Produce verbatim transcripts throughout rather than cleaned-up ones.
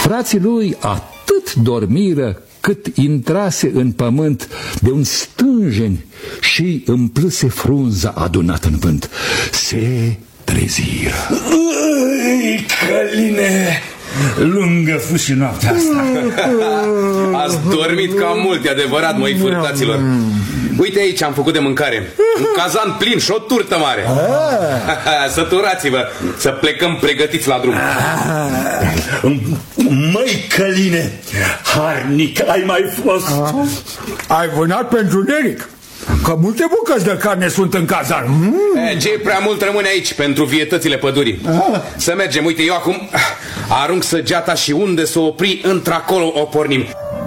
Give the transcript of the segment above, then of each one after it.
Frații lui atât dormiră cât intrase în pământ de un stânjen și împlâse frunza adunată în vânt. Se treziră. Ui, Căline! Lungă fu și noaptea asta. Ați dormit cam mult, e adevărat, măi furtaților. Uite aici am făcut de mâncare. Un cazan plin și o turtă mare. Săturați-vă să plecăm pregătiți la drum. Măi, Căline, harnic ai mai fost. Ai vânat pentru Neric, că multe bucăți de carne sunt în cazan. mm. Ce prea mult rămâne aici pentru vietățile pădurii. ah. Să mergem, uite, eu acum arunc săgeata și unde să opri, într-acolo o pornim.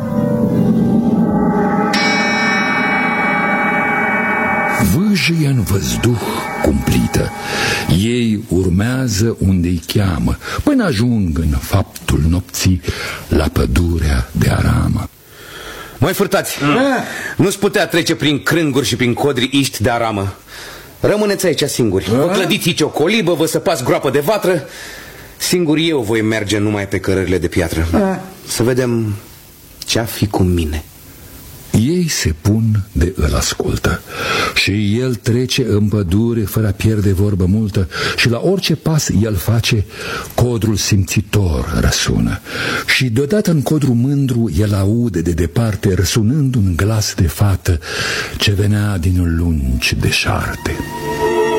Vâjie în văzduh cumplită. Ei urmează unde-i cheamă, până ajung în faptul nopții la pădurea de aramă. Măi furtați, mm. nu-ți putea trece prin crânguri și prin codri iști de aramă. Rămâneți aici singuri. Vă clădiți aici o colibă, vă săpați groapă de vatră. Singur eu voi merge numai pe cărările de piatră. A. Să vedem ce-a fi cu mine. Ei se pun de îl ascultă și el trece în pădure fără a pierde vorbă multă și la orice pas el face, codrul simțitor răsună și deodată în codru mândru el aude de departe răsunând un glas de fată ce venea din lungi deșarte.